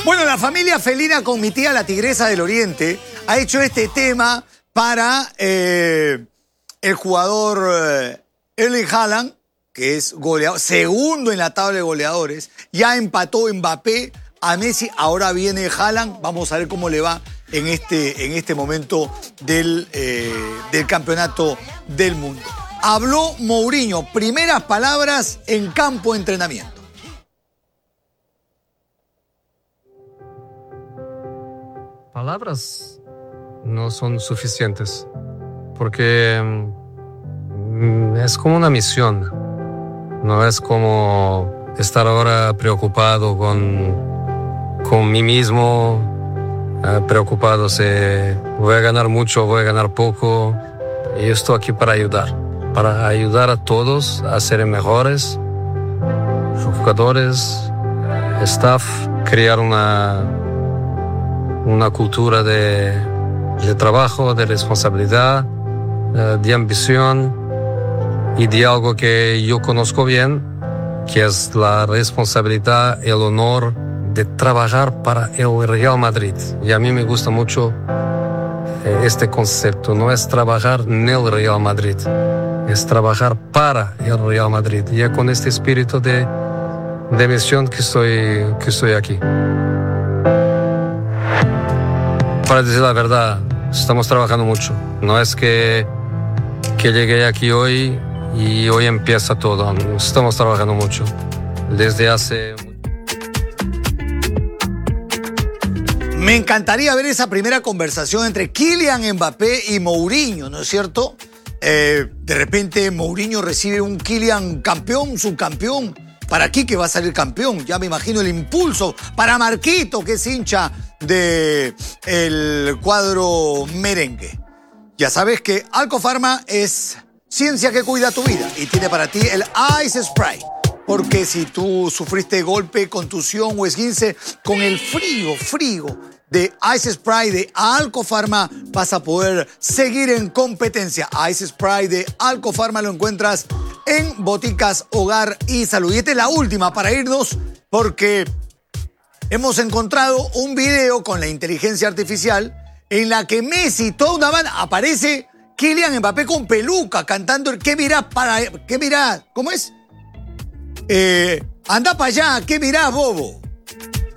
Bueno, la familia felina con mi tía, la tigresa del Oriente, ha hecho este tema para el jugador Erling Haaland, que es goleador, segundo en la tabla de goleadores. Ya empató Mbappé a Messi, ahora viene Haaland. Vamos a ver cómo le va en este momento del campeonato del mundo. Habló Mourinho, primeras palabras en campo de entrenamiento. Palabras no son suficientes, porque es como una misión. No es como estar ahora preocupado con mí mismo, preocupado si voy a ganar mucho o voy a ganar poco. Y estoy aquí para ayudar a todos a ser mejores, jugadores, staff, crear una cultura de trabajo, de responsabilidad, de ambición y de algo que yo conozco bien, que es la responsabilidad, el honor de trabajar para el Real Madrid. Y a mí me gusta mucho este concepto. No es trabajar en el Real Madrid, es trabajar para el Real Madrid. Y es con este espíritu de misión que estoy aquí. Para decir la verdad, estamos trabajando mucho. No es que llegué aquí hoy y hoy empieza todo. Estamos trabajando mucho. Desde hace... Me encantaría ver esa primera conversación entre Kylian Mbappé y Mourinho, ¿no es cierto? De repente Mourinho recibe un Kylian campeón, subcampeón. Para Quique va a salir campeón. Ya me imagino el impulso para Marquito, que es hincha del cuadro merengue. Ya sabes que Alcofarma es ciencia que cuida tu vida y tiene para ti el Ice Spray. Porque si tú sufriste golpe, contusión o esguince, con el frío de Ice Spray de Alcofarma vas a poder seguir en competencia. Ice Spray de Alcofarma lo encuentras en Boticas Hogar y Salud. Y esta es la última para irnos porque hemos encontrado un video con la inteligencia artificial en la que Messi, toda una banda, aparece Kylian Mbappé con peluca cantando el ¿qué mirás para... ¿Qué mirás? ¿Cómo es? Anda para allá, ¿qué mirás, bobo?